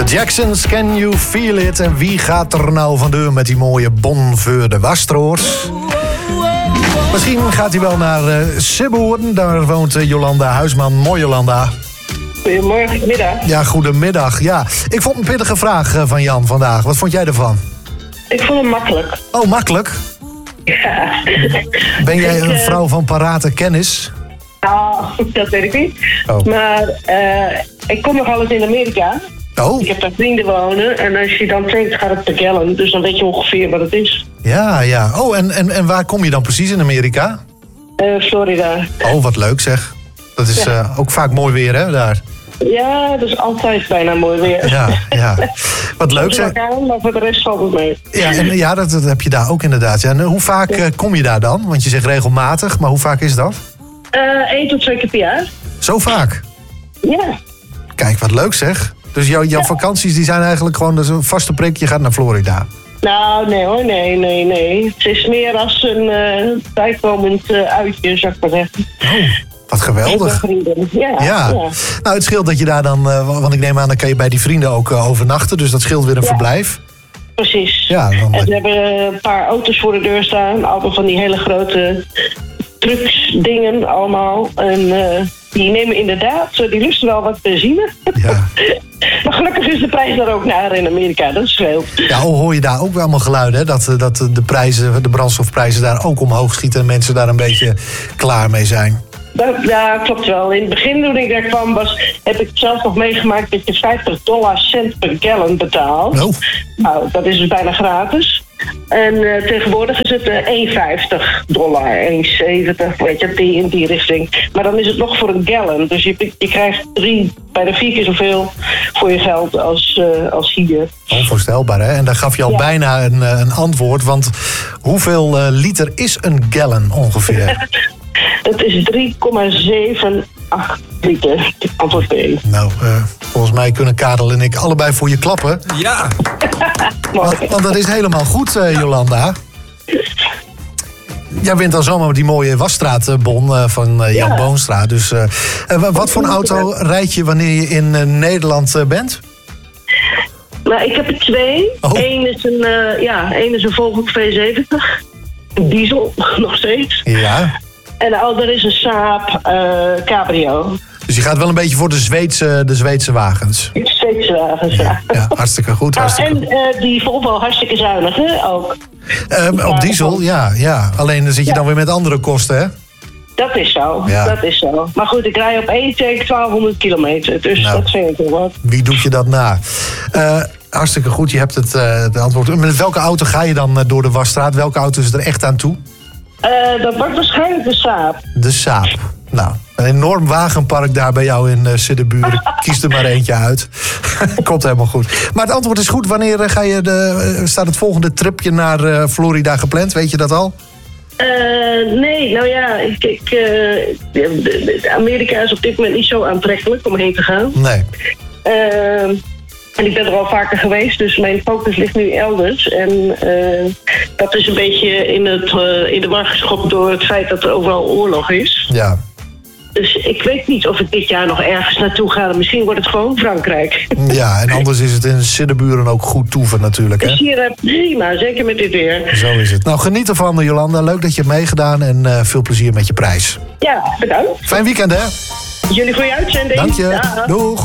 Jacksons, Can You Feel It? En wie gaat er nou van deur met die mooie Bon voor de Wastroos? Misschien gaat hij wel naar Sibboeren. Daar woont Jolanda Huisman. Mooi, Jolanda. Goedemorgen, middag. Ja, goedemiddag. Ja, ik vond een pittige vraag van Jan vandaag. Wat vond jij ervan? Ik vond hem makkelijk. Oh, makkelijk? Ja. Ben jij een vrouw van parate kennis? Nou, dat weet ik niet. Oh. Maar ik kom nog alles in Amerika. Oh. Ik heb daar vrienden wonen. En als je dan tankt, gaat het per gallon. Dus dan weet je ongeveer wat het is. Ja, ja. Oh, en waar kom je dan precies in Amerika? Florida. Oh, wat leuk zeg. Dat is ook vaak mooi weer, hè, daar? Ja, dat is altijd bijna mooi weer. Ja, ja. Wat leuk zeg. Maar voor de rest valt het mee. Ja, en ja, dat heb je daar ook inderdaad. Ja. En hoe vaak kom je daar dan? Want je zegt regelmatig, maar hoe vaak is dat? 1 tot 2 keer per jaar. Zo vaak? Ja. Kijk, wat leuk zeg. Dus jouw vakanties die zijn eigenlijk gewoon een vaste prik. Je gaat naar Florida. Nou, nee hoor, nee. Het is meer als een bijkomend uitje, zou ik maar zeggen. Oh, wat geweldig. Ja. Nou, het scheelt dat je daar dan... want ik neem aan, dan kan je bij die vrienden ook overnachten. Dus dat scheelt weer een verblijf. Precies. Ja, en ze hebben een paar auto's voor de deur staan. Allemaal van die hele grote trucks, dingen allemaal. En die nemen inderdaad, die lusten wel wat benzine. Ja. Maar gelukkig is de prijs daar ook naar in Amerika, dat scheelt. Ja, hoor je daar ook wel allemaal geluiden, hè? Dat de brandstofprijzen daar ook omhoog schieten en mensen daar een beetje klaar mee zijn. Ja, klopt wel. In het begin, toen ik daar kwam, heb ik zelf nog meegemaakt dat je $50 per gallon betaalt. Oh. Nou, dat is dus bijna gratis. En tegenwoordig is het $1,50, $1,70, weet je, in die richting. Maar dan is het nog voor een gallon. Dus je krijgt bijna 4 keer zoveel voor je geld als hier. Onvoorstelbaar, hè? En daar gaf je al bijna een antwoord. Want hoeveel liter is een gallon ongeveer? Het is 3,78 liter. Antwoord B. Nou, volgens mij kunnen Karel en ik allebei voor je klappen. Ja. Want dat is helemaal goed, Jolanda. Jij wint dan zomaar die mooie wasstraatbon van Jan Boonstra. Dus wat voor een auto rijd je wanneer je in Nederland bent? Nou, ik heb er 2. Oh. Eén is een Volvo V70. Een diesel, nog steeds. Ja. En de andere is een Saab Cabrio. Dus je gaat wel een beetje voor de Zweedse wagens. Zweedse wagens, ja. Ja, hartstikke goed. Hartstikke en die Volvo hartstikke zuinig, hè, ook. Op diesel, ja. Alleen dan zit je dan weer met andere kosten, hè? Dat is zo, Ja. dat is zo. Maar goed, ik rij op 1 tank 1200 kilometer. Dus dat vind ik wel wat. Wie doet je dat na? Hartstikke goed, je hebt het antwoord. Met welke auto ga je dan door de wasstraat? Welke auto is er echt aan toe? Dat wordt waarschijnlijk de Saab. De Saab. Nou, een enorm wagenpark daar bij jou in Siddeburen. Kies er maar eentje uit. Komt helemaal goed. Maar het antwoord is goed. Wanneer staat het volgende tripje naar Florida gepland? Weet je dat al? Nee, nou ja, Amerika is op dit moment niet zo aantrekkelijk om heen te gaan. Nee. En ik ben er al vaker geweest, dus mijn focus ligt nu elders. En dat is een beetje in de war geschopt door het feit dat er overal oorlog is. Ja. Dus ik weet niet of ik dit jaar nog ergens naartoe ga. Misschien wordt het gewoon Frankrijk. Ja, en anders is het in Siddeburen ook goed toeven natuurlijk, hè? Is hier prima, zeker met dit weer. Zo is het. Nou, geniet ervan, Jolanda. Leuk dat je hebt meegedaan en veel plezier met je prijs. Ja, bedankt. Fijn weekend, hè? Jullie voor je uitzending. Dank je. Dag. Doeg.